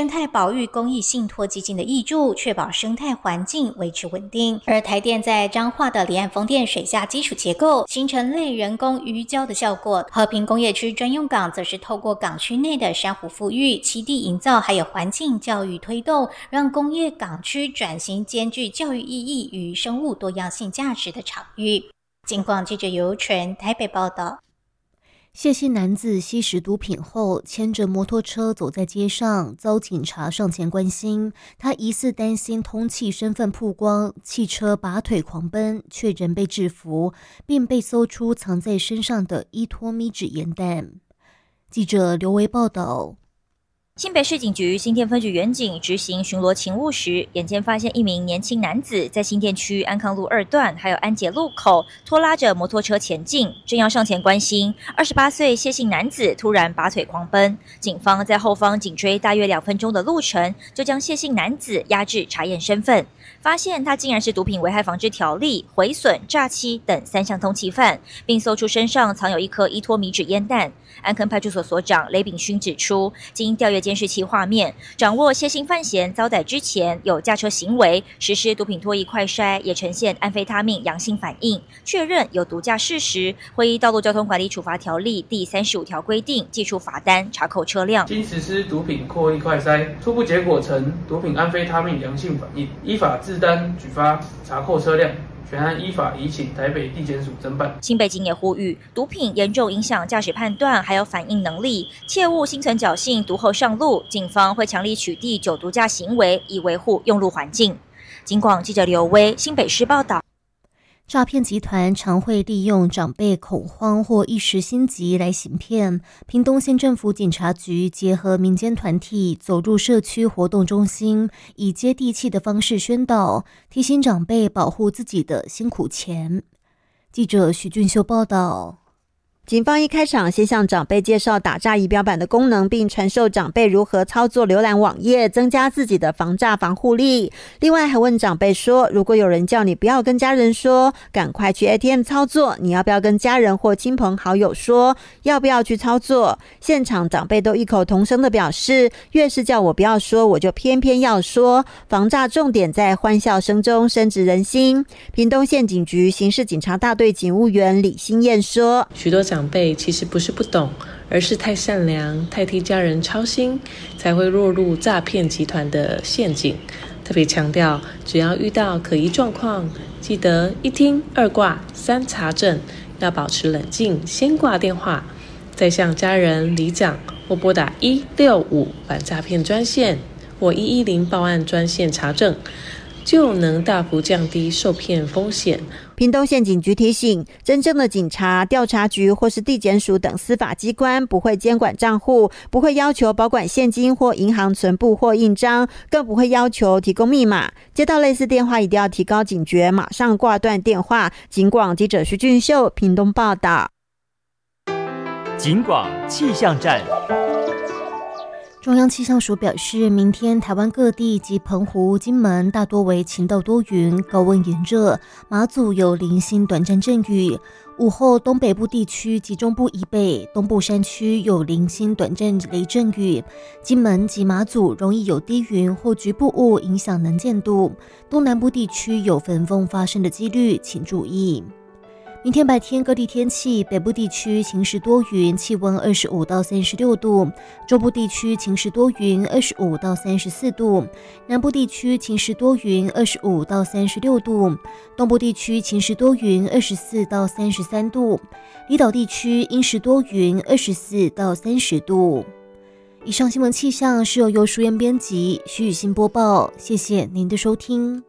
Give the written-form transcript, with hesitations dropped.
态保育公益信托基金的挹注，确保生态环境维持稳定。而台电在彰化的离岸风电水下基础结构形成类人工鱼礁的效果，和平工业区专用港则是透过港区内的珊瑚富裕、栖地营造还有环境教育推动，让工业港区转型兼具教育意义与生物多样性价值的场域。警广记者尤纯台北报道。 谢姓男子吸食毒品后，牵着摩托车走在街上，遭警察上前关心。他疑似担心通缉身份曝光，汽车拔腿狂奔，却仍被制服，并被搜出藏在身上的依托咪纸烟弹。记者刘维报道。 新北市警局新店分局员警执行巡逻勤务时，眼尖发现一名年轻男子在新店区安康路2段还有安捷路口拖拉着摩托车前进，正要上前关心，28岁谢姓男子突然拔腿狂奔，警方在后方紧追大约2分钟的路程，就将谢姓男子押至查验身份，发现他竟然是毒品危害防治条例、毁损、诈欺等3项通缉犯，并搜出身上藏有1颗依托米纸烟弹。安坑派出所所长雷炳勋指出，经调阅监视器画面，掌握谢姓犯嫌遭逮之前有驾车行为，实施毒品脱衣快筛，也呈现安非他命阳性反应，确认有毒驾事实，会依道路交通管理处罚条例第35条规定，记出罚单，查扣车辆。 经实施毒品脱衣快筛，初步结果呈毒品安非他命阳性反应，依法制单举发查扣车辆。全案依法移请台北地检署侦办。 新北警也呼吁，毒品严重影响驾驶判断还有反应能力，切勿心存侥幸毒后上路。警方会强力取缔酒毒驾行为，以维护用路环境。警广记者刘威新北市报道。 诈骗集团常会利用长辈恐慌或一时心急来行骗。屏东县政府警察局结合民间团体走入社区活动中心，以接地气的方式宣导，提醒长辈保护自己的辛苦钱。记者许俊秀报道。 警方一开场先向长辈介绍打诈仪表板的功能，并传授长辈如何操作浏览网页，增加自己的防诈防护力。另外还问长辈说，如果有人叫你不要跟家人说，赶快去 ATM 操作，你要不要跟家人或亲朋好友说，要不要去操作？现场长辈都异口同声的表示，越是叫我不要说，我就偏偏要说。防诈重点在欢笑声中深植人心。屏东县警局刑事警察大队警务员李新燕说， 许多长辈其实不是不懂，而是太善良，太替家人操心，才会落入诈骗集团的陷阱。特别强调，只要遇到可疑状况，记得1听2挂3查证，要保持冷静，先挂电话，再向家人、里长或拨打165反诈骗专线或110报案专线查证，就能大幅降低受骗风险。 屏东县警局提醒，真正的警察、调查局或是地检署等司法机关不会监管账户，不会要求保管现金或银行存簿或印章，更不会要求提供密码。接到类似电话一定要提高警觉，马上挂断电话。警广记者徐俊秀屏东报道。 警广气象站。 中央气象署表示，明天台湾各地及澎湖、金门大多为晴到多云，高温炎热，马祖有零星短暂阵雨。午后东北部地区及中部以北、东部山区有零星短暂雷阵雨，金门及马祖容易有低云或局部雾影响能见度，东南部地区有焚风发生的几率，请注意。明天白天各地天气，北部地区晴时多云，气温25到36度；中部地区晴时多云，25到34度；南部地区晴时多云，25到36度；东部地区晴时多云，24到33度；离岛地区阴时多云，24到30度。以上新闻气象是由淑妍编辑，徐雨欣播报，谢谢您的收听。